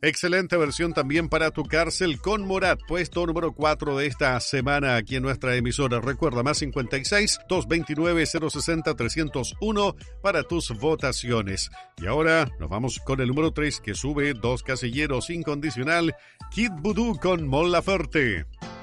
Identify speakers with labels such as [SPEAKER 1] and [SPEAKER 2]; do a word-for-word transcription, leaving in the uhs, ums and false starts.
[SPEAKER 1] Excelente versión también para Tu Cárcel con Morat, puesto número cuatro de esta semana aquí en nuestra emisora. Recuerda, más cincuenta y seis, doscientos veintinueve, cero sesenta, trescientos uno para tus votaciones. Y ahora nos vamos con el número tres, que sube dos casilleros, Incondicional, Kid Voodoo con Mon Laferte.